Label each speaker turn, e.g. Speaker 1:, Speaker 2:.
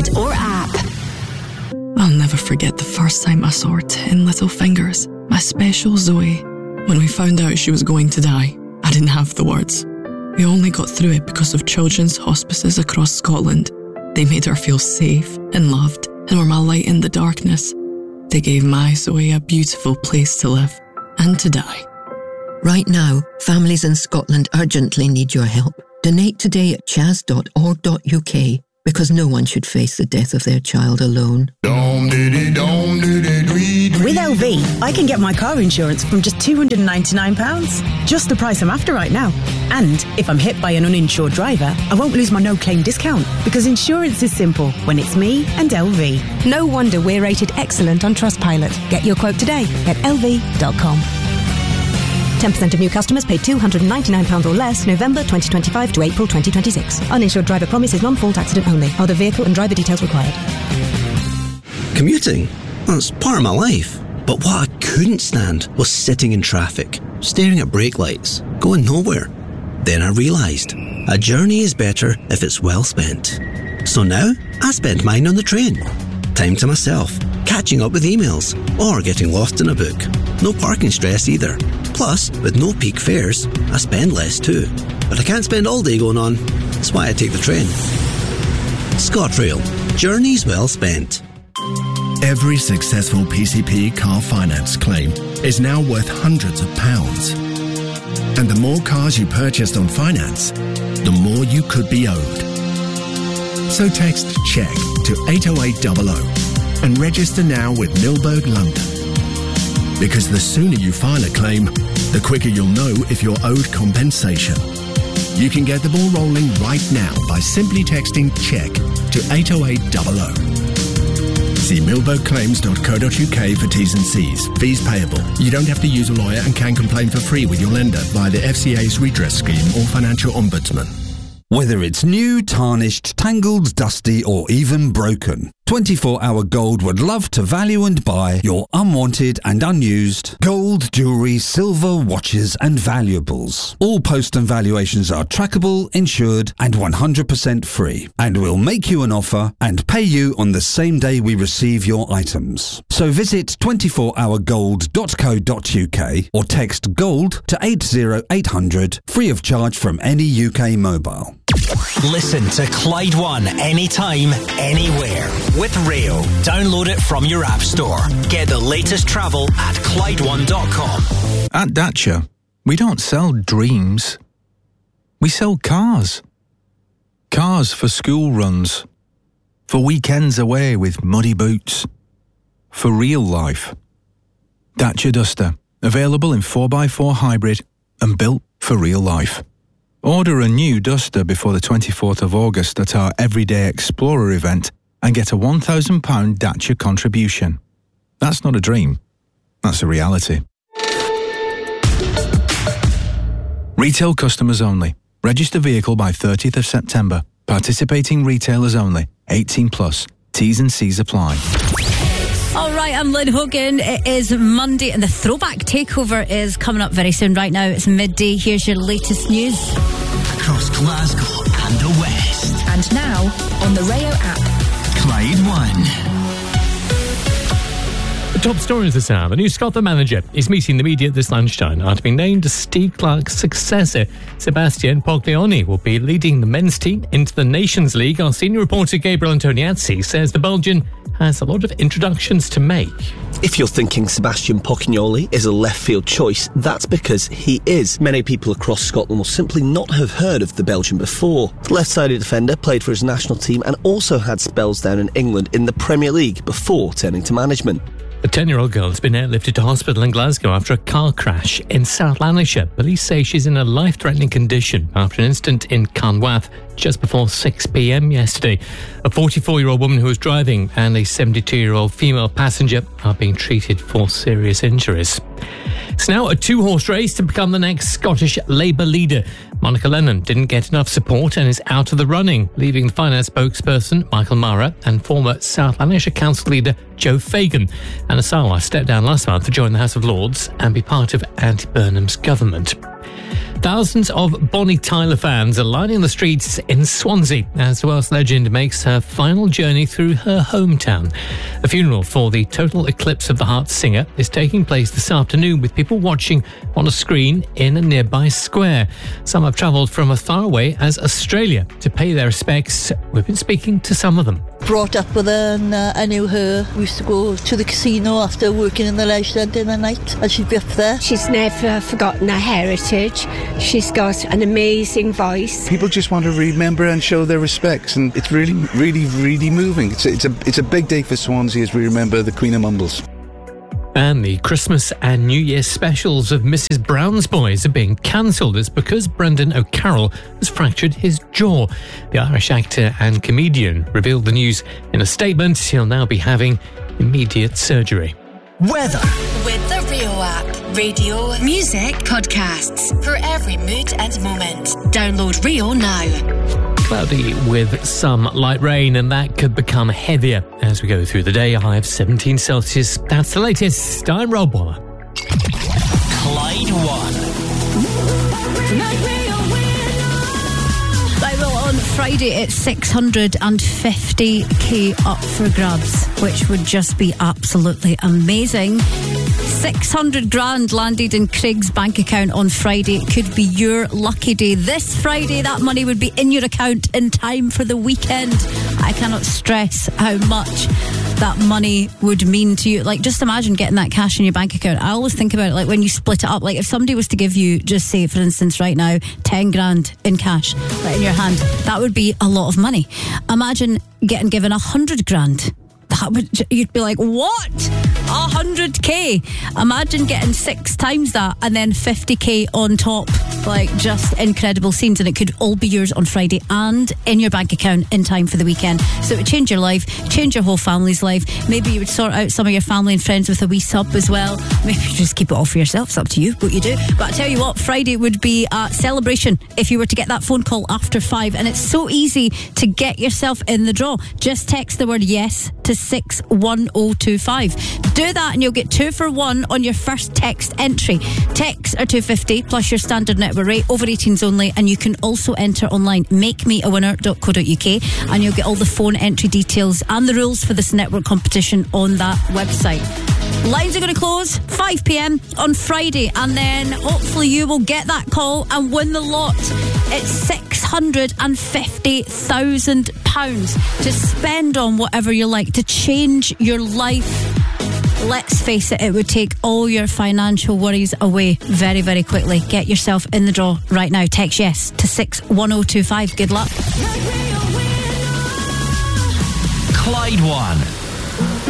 Speaker 1: website or app.
Speaker 2: I'll never forget the first time I saw her 10 little fingers, my special Zoe. When we found out she was going to die, I didn't have the words. We only got through it because of children's hospices across Scotland. They made her feel safe and loved and were my light in the darkness. They gave my Zoe a beautiful place to live and to die.
Speaker 3: Right now, families in Scotland urgently need your help. Donate today at chas.org.uk because no one should face the death of their child alone.
Speaker 4: With LV, I can get my car insurance from just £299. Just the price I'm after right now. And if I'm hit by an uninsured driver, I won't lose my no-claim discount because insurance is simple when it's me and LV.
Speaker 5: No wonder we're rated excellent on Trustpilot. Get your quote today at lv.com. 10% of new customers paid £299 or less November 2025 to April 2026. Uninsured driver promise is non-fault accident only. Other vehicle and driver details required.
Speaker 6: Commuting? That's part of my life. But what I couldn't stand was sitting in traffic, staring at brake lights, going nowhere. Then I realised, a journey is better if it's well spent. So now, I spend mine on the train. Time to myself, catching up with emails, or getting lost in a book. No parking stress either. Plus, with no peak fares, I spend less too. But I can't spend all day going on. That's why I take the train. ScotRail. Journeys well spent.
Speaker 7: Every successful PCP car finance claim is now worth hundreds of pounds. And the more cars you purchased on finance, the more you could be owed. So text CHECK to 80800 and register now with Milberg London. Because the sooner you file a claim, the quicker you'll know if you're owed compensation. You can get the ball rolling right now by simply texting CHECK to 80800. See milbergclaims.co.uk for T's and C's. Fees payable. You don't have to use a lawyer and can complain for free with your lender via the FCA's redress scheme or financial ombudsman.
Speaker 8: Whether it's new, tarnished, tangled, dusty or even broken, 24 Hour Gold would love to value and buy your unwanted and unused gold, jewellery, silver, watches and valuables. All post and valuations are trackable, insured and 100% free. And we'll make you an offer and pay you on the same day we receive your items. So visit 24hourgold.co.uk or text GOLD to 80800 free of charge from any UK mobile.
Speaker 9: Listen to Clyde One anytime, anywhere. With Rail. Download it from your app store. Get the latest travel at ClydeOne.com.
Speaker 10: At Dacia, we don't sell dreams. We sell cars. Cars for school runs. For weekends away with muddy boots. For real life. Dacia Duster. Available in 4x4 hybrid and built for real life. Order a new Duster before the 24th of August at our Everyday Explorer event and get a £1,000 Dacia contribution. That's not a dream. That's a reality. Retail customers only. Register vehicle by 30th of September. Participating retailers only. 18 plus. T's and C's apply.
Speaker 11: All right, I'm Lynn Hogan. It is Monday and the Throwback Takeover is coming up very soon. Right now, it's midday. Here's your latest news.
Speaker 9: Across Glasgow and the West.
Speaker 1: And now, on the Rayo app.
Speaker 9: Clyde One.
Speaker 12: The top stories this hour. The new Scotland manager is meeting the media this lunchtime after being named as Steve Clarke's successor. Sebastian Poglioni will be leading the men's team into the Nations League. Our senior reporter Gabriel Antoniazzi says the Belgian has a lot of introductions to make.
Speaker 13: If you're thinking Sebastian Poglioni is a left field choice, that's because he is. Many people across Scotland will simply not have heard of the Belgian before. The left-sided defender played for his national team and also had spells down in England in the Premier League before turning to management.
Speaker 12: A 10-year-old girl has been airlifted to hospital in Glasgow after a car crash in South Lanarkshire. Police say she's in a life-threatening condition after an incident in Carnwath just before 6 p.m. yesterday. A 44-year-old woman who was driving and a 72-year-old female passenger are being treated for serious injuries. It's now a two-horse race to become the next Scottish Labour leader. Monica Lennon didn't get enough support and is out of the running, leaving the finance spokesperson Michael Mara and former South Lanarkshire Council leader Joe Fagan. Anna Sarwar stepped down last month to join the House of Lords and be part of Andy Burnham's government. Thousands of Bonnie Tyler fans are lining the streets in Swansea as the Welsh legend makes her final journey through her hometown. The funeral for the Total Eclipse of the Heart singer is taking place this afternoon, with people watching on a screen in a nearby square. Some have travelled from as far away as Australia to pay their respects. We've been speaking to some of them.
Speaker 14: Brought up with her and I knew her. We used to go to the casino after working in the leisure centre in the night, and she'd be up there.
Speaker 15: She's never forgotten her heritage. She's got an amazing voice.
Speaker 16: People just want to remember and show their respects, and it's really, really, really moving. It's a big day for Swansea as we remember the Queen of Mumbles.
Speaker 12: And the Christmas and New Year specials of Mrs. Brown's Boys are being cancelled. It's because Brendan O'Carroll has fractured his jaw. The Irish actor and comedian revealed the news in a statement. He'll now be having immediate surgery.
Speaker 9: Weather.
Speaker 1: With the Rio app. Radio, music, podcasts. For every mood and moment. Download Rio now.
Speaker 12: Cloudy with some light rain, and that could become heavier as we go through the day. A high of 17 Celsius. That's the latest. I'm Rob Waller.
Speaker 9: Clyde One.
Speaker 11: Right, well, on Friday it's 650k up for grabs, which would just be absolutely amazing. 600 grand landed in Craig's bank account on Friday. It could be your lucky day. This Friday, that money would be in your account in time for the weekend. I cannot stress how much that money would mean to you. Like, just imagine getting that cash in your bank account. I always think about it, like, when you split it up. Like, if somebody was to give you, just say, for instance, right now, 10 grand in cash right in your hand, that would be a lot of money. Imagine getting given 100 grand. You'd be like, what? 100k? Imagine getting 6 times that and then 50k on top. Like, just incredible scenes, and it could all be yours on Friday and in your bank account in time for the weekend. So it would change your life, change your whole family's life. Maybe you would sort out some of your family and friends with a wee sub as well. Maybe you just keep it all for yourself. It's up to you what you do. But I tell you what, Friday would be a celebration if you were to get that phone call after 5, and it's so easy to get yourself in the draw. Just text the word yes to 61025. Do that and you'll get 2 for 1 on your first text entry. Texts are $2.50 plus your standard network rate, over 18s only, and you can also enter online makemeawinner.co.uk, and you'll get all the phone entry details and the rules for this network competition on that website. Lines are going to close 5 p.m. on Friday, and then hopefully you will get that call and win the lot. It's £650,000 to spend on whatever you like, to change your life. Let's face it, it would take all your financial worries away very, very quickly. Get yourself in the draw right now. Text yes to 61025. Good luck.
Speaker 9: Clyde One.